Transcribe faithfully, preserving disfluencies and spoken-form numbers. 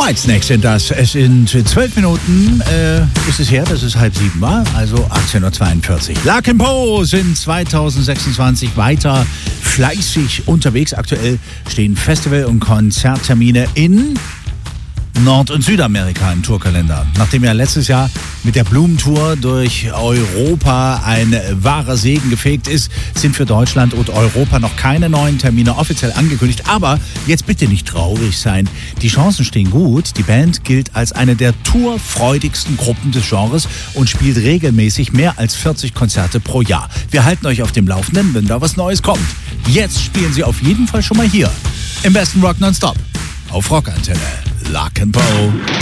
Whitesnake sind das. Es sind zwölf Minuten, äh, ist es her, dass es halb sieben war, also achtzehn Uhr zweiundvierzig. Larkin Poe sind zweitausendsechsundzwanzig weiter fleißig unterwegs. Aktuell stehen Festival- und Konzerttermine in Nord- und Südamerika im Tourkalender. Nachdem ja letztes Jahr mit der Blumentour durch Europa ein wahrer Segen gefegt ist, sind für Deutschland und Europa noch keine neuen Termine offiziell angekündigt. Aber jetzt bitte nicht traurig sein. Die Chancen stehen gut. Die Band gilt als eine der tourfreudigsten Gruppen des Genres und spielt regelmäßig mehr als vierzig Konzerte pro Jahr. Wir halten euch auf dem Laufenden, wenn da was Neues kommt. Jetzt spielen sie auf jeden Fall schon mal hier im besten Rock nonstop auf Rockantenne. Larkin Poe.